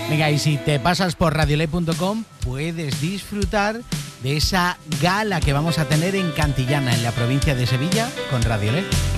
Venga, y si te pasas por radioley.com puedes disfrutar de esa gala que vamos a tener en Cantillana, en la provincia de Sevilla, con Radioley.